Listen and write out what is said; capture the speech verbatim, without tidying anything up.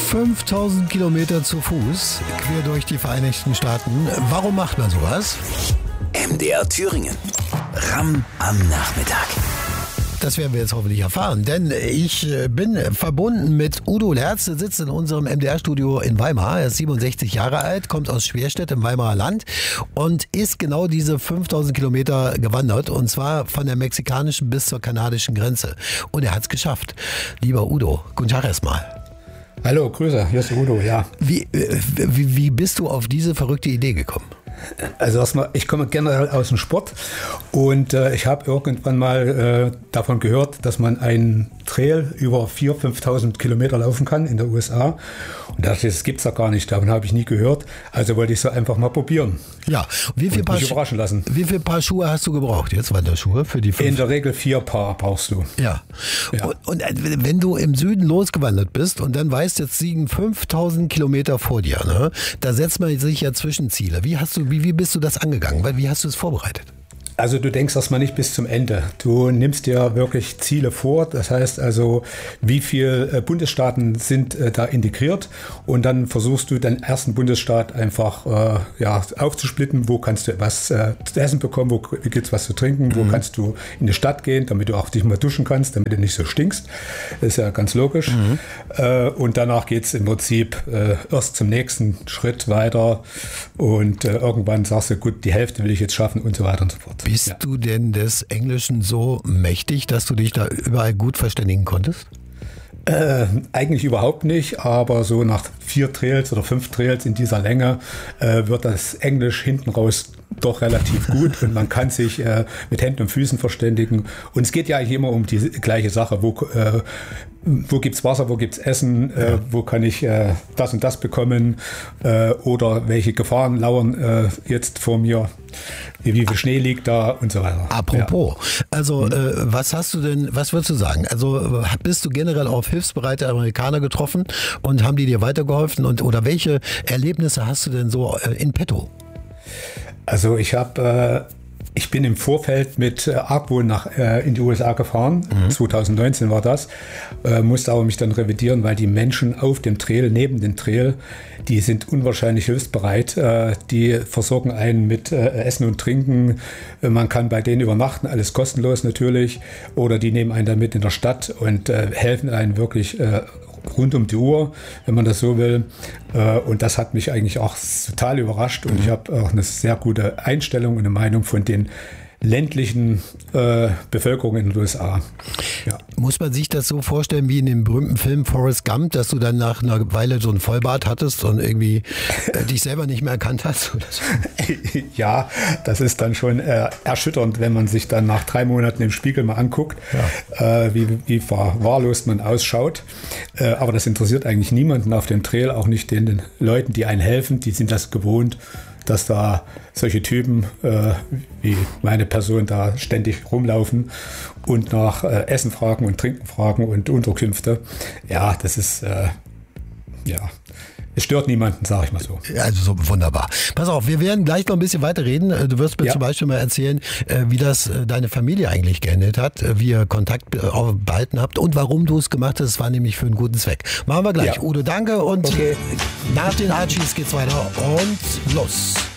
fünftausend Kilometer zu Fuß, quer durch die Vereinigten Staaten. Warum macht man sowas? M D R Thüringen. Ramm am Nachmittag. Das werden wir jetzt hoffentlich erfahren, denn ich bin verbunden mit Udo Lerz, der sitzt in unserem M D R-Studio in Weimar. Er ist siebenundsechzig Jahre alt, kommt aus Schwerstedt im Weimarer Land und ist genau diese fünftausend Kilometer gewandert, und zwar von der mexikanischen bis zur kanadischen Grenze. Und er hat es geschafft. Lieber Udo, guten Tag erstmal. Hallo, Grüße, hier ist Udo, ja. Wie, wie, wie bist du auf diese verrückte Idee gekommen? Also erstmal, ich komme generell aus dem Sport und äh, ich habe irgendwann mal äh, davon gehört, dass man einen Trail über viertausend, fünftausend Kilometer laufen kann in der U S A. Und da dachte ich, das gibt's ja gar nicht, davon habe ich nie gehört. Also wollte ich es einfach mal probieren. Ja, wie viel, und Paar mich überraschen lassen. Wie viele Paar Schuhe hast du gebraucht jetzt, Wanderschuhe für die fünf? In der Regel vier Paar brauchst du. Ja. Ja. Und, und wenn du im Süden losgewandert bist und dann weißt, jetzt liegen fünftausend Kilometer vor dir, ne? Da setzt man sich ja Zwischenziele. Wie hast du, wie, wie bist du das angegangen? Wie hast du es vorbereitet? Also du denkst erstmal nicht bis zum Ende. Du nimmst dir wirklich Ziele vor. Das heißt also, wie viele Bundesstaaten sind äh, da integriert, und dann versuchst du den ersten Bundesstaat einfach äh, ja, aufzusplitten. Wo kannst du was äh, zu essen bekommen, wo gibt es was zu trinken, wo mhm. kannst du in die Stadt gehen, damit du auch dich mal duschen kannst, damit du nicht so stinkst. Das ist ja ganz logisch. Mhm. Äh, und danach geht es im Prinzip äh, erst zum nächsten Schritt weiter, und äh, irgendwann sagst du, gut, die Hälfte will ich jetzt schaffen und so weiter und so fort. Bist ja. du denn des Englischen so mächtig, dass du dich da überall gut verständigen konntest? Äh, eigentlich überhaupt nicht, aber so nach vier Trails oder fünf Trails in dieser Länge äh, wird das Englisch hinten raus doch relativ gut und man kann sich äh, mit Händen und Füßen verständigen. Und es geht ja eigentlich immer um die gleiche Sache. Wo, äh, wo gibt's Wasser, wo gibt's Essen, äh, ja. wo kann ich äh, das und das bekommen, äh, oder welche Gefahren lauern äh, jetzt vor mir, wie viel Schnee liegt da und so weiter. Apropos, ja. also mhm. äh, was hast du denn, was würdest du sagen? Also bist du generell auf hilfsbereite Amerikaner getroffen und haben die dir weitergeholfen, und oder welche Erlebnisse hast du denn so äh, in petto? Also ich habe, äh, ich bin im Vorfeld mit äh, Argwohn nach äh, in die U S A gefahren. Mhm. zwanzig neunzehn war das. Äh, musste aber mich dann revidieren, weil die Menschen auf dem Trail, neben dem Trail, die sind unwahrscheinlich hilfsbereit. Äh, die versorgen einen mit äh, Essen und Trinken. Äh, man kann bei denen übernachten, alles kostenlos natürlich. Oder die nehmen einen dann mit in der Stadt und äh, helfen einen wirklich äh, rund um die Uhr, wenn man das so will. Und das hat mich eigentlich auch total überrascht. Und ich habe auch eine sehr gute Einstellung und eine Meinung von den ländlichen äh, Bevölkerung in den U S A. Ja. Muss man sich das so vorstellen wie in dem berühmten Film Forrest Gump, dass du dann nach einer Weile so einen Vollbart hattest und irgendwie äh, dich selber nicht mehr erkannt hast? Oder so? Ja, das ist dann schon äh, erschütternd, wenn man sich dann nach drei Monaten im Spiegel mal anguckt, ja. äh, wie, wie verwahrlost man ausschaut. Äh, aber das interessiert eigentlich niemanden auf dem Trail, auch nicht den, den Leuten, die einen helfen. Die sind das gewohnt, dass da solche Typen äh, wie meine Person da ständig rumlaufen und nach äh, Essen fragen und Trinken fragen und Unterkünfte. Ja, das ist, äh, ja, es stört niemanden, sage ich mal so. Also so wunderbar. Pass auf, wir werden gleich noch ein bisschen weiter reden. Du wirst mir ja. zum Beispiel mal erzählen, wie das deine Familie eigentlich gehandelt hat, wie ihr Kontakt behalten habt und warum du es gemacht hast. Es war nämlich für einen guten Zweck. Machen wir gleich. Ja. Udo, danke, und okay. nach den Archies geht's weiter und los.